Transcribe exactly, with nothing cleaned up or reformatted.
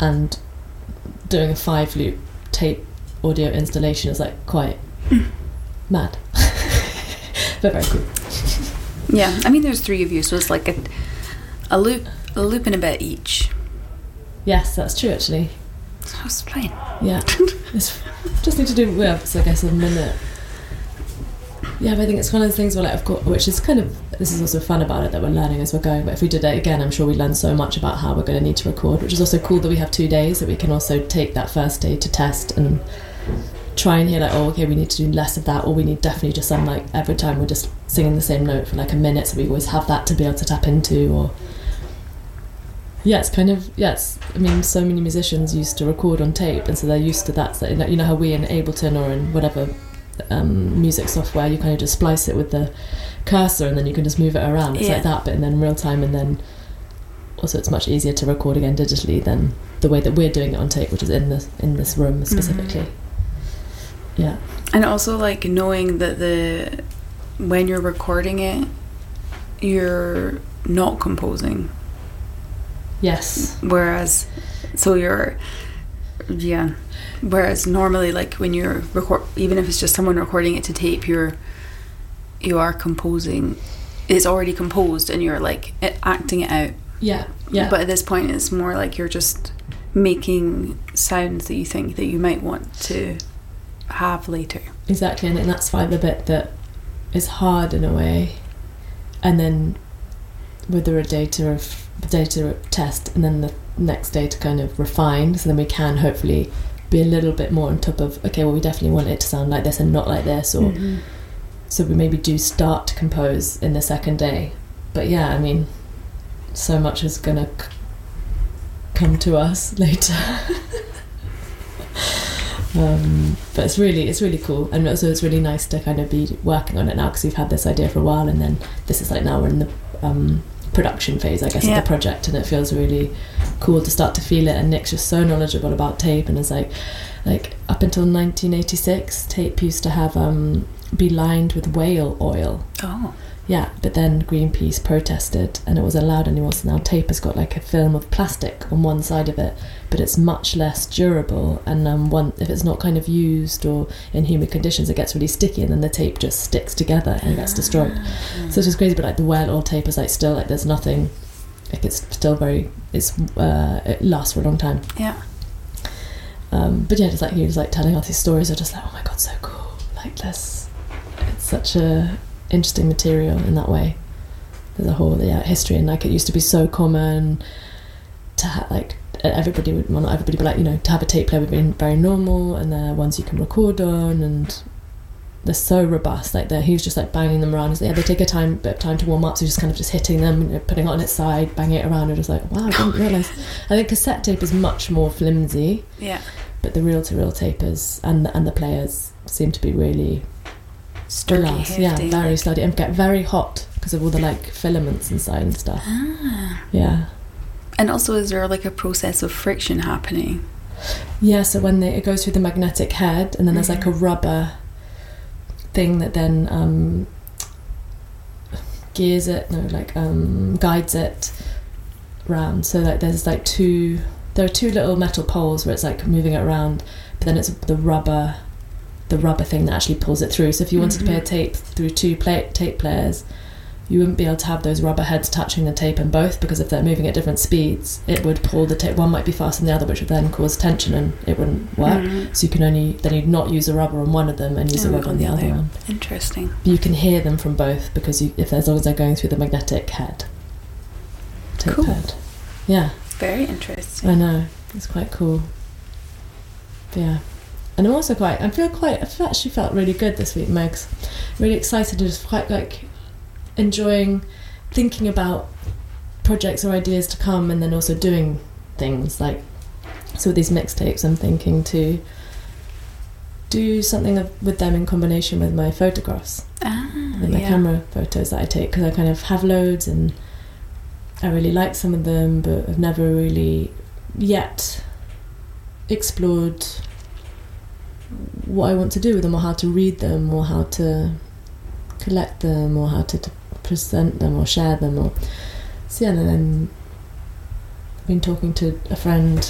and doing a five loop tape audio installation is like quite mad. But very cool. Yeah, I mean there's three of you, so it's like a, a loop a loop and a bit each. Yes, that's true actually. So it's fine. Yeah. It's just need to do yeah, so I guess a minute. Yeah, but I think it's one of those things where like I've got, which is kind of, this is also fun about it that we're learning as we're going, but if we did it again I'm sure we'd learn so much about how we're going to need to record, which is also cool that we have two days that we can also take that first day to test and try and hear like, oh okay, we need to do less of that, or we need definitely just some like every time we're just singing the same note for like a minute, so we always have that to be able to tap into. Or yeah, it's kind of, yes, I mean so many musicians used to record on tape and so they're used to that, so you know how we in Ableton or in whatever um, music software you kind of just splice it with the cursor and then you can just move it around, it's yeah. like that, but in then real time, and then also it's much easier to record again digitally than the way that we're doing it on tape, which is in this in this room specifically. Mm-hmm. Yeah. And also like knowing that the when you're recording it you're not composing. Yes. Whereas so you're yeah whereas normally like when you're record, even if it's just someone recording it to tape, you're you are composing, it's already composed and you're like acting it out. Yeah. Yeah. But at this point it's more like you're just making sounds that you think that you might want to have later. Exactly, and that's why the bit that is hard in a way, and then with the data of the data test, and then the next day to kind of refine, so then we can hopefully be a little bit more on top of, okay, well we definitely want it to sound like this and not like this, or mm-hmm. so we maybe do start to compose in the second day. But yeah, I mean so much is gonna c- come to us later. Um, but it's really it's really cool, and also it's really nice to kind of be working on it now because we've had this idea for a while, and then this is like now we're in the um, production phase, I guess, yeah. of the project, and it feels really cool to start to feel it. And Nick's just so knowledgeable about tape, and it's like like up until nineteen eighty-six tape used to have um, be lined with whale oil. Oh. Yeah, but then Greenpeace protested and it was allowed anymore, so now tape has got like a film of plastic on one side of it, but it's much less durable, and um, one if it's not kind of used or in humid conditions it gets really sticky, and then the tape just sticks together and gets destroyed. So it's just crazy, but like the whale oil tape is like still like there's nothing, like it's still very, it's uh, it lasts for a long time. Yeah. Um, but yeah, just like he was like telling us these stories, are just like, oh my god, so cool, like this, it's such a interesting material in that way. There's a whole yeah history, and like it used to be so common to have like everybody would, well not everybody, but like, you know, to have a tape player would be very normal, and they're ones you can record on, and they're so robust. Like they're, he was just like banging them around. Yeah, they take a time bit of time to warm up, so just kind of just hitting them, you know, putting it on its side, banging it around, and just like, wow, I didn't realise. I think cassette tape is much more flimsy. Yeah. But the reel-to-reel tapers and the, and the players seem to be really sturdy, hefty, yeah, very sturdy, and get very hot because of all the like filaments inside and stuff. Ah. Yeah. And also, is there like a process of friction happening? Yeah, so when they, it goes through the magnetic head, and then mm-hmm. there's like a rubber thing that then um, gears it, no, like um, guides it round. So like there's like two, there are two little metal poles where it's like moving it around, but then it's the rubber, the rubber thing that actually pulls it through. So if you wanted mm-hmm. to play a tape through two play, tape players, you wouldn't be able to have those rubber heads touching the tape in both, because if they're moving at different speeds, it would pull the tape. One might be faster than the other, which would then cause tension and it wouldn't work. Mm-hmm. So you can only, then you'd not use a rubber on one of them and use oh, a rubber on the other one. Interesting. You can hear them from both because you, if as long as they're going through the magnetic head. Tape cool. head. Yeah. Very interesting. I know. It's quite cool. But yeah. And I'm also quite, I feel quite, I've actually felt really good this week, Megs. Really excited, just quite like enjoying thinking about projects or ideas to come, and then also doing things like, so with these mixtapes I'm thinking to do something of, with them in combination with my photographs ah, and my yeah. camera photos that I take, because I kind of have loads and I really like some of them, but I've never really yet explored what I want to do with them, or how to read them, or how to collect them, or how to, to present them or share them, or so yeah. And then I've been talking to a friend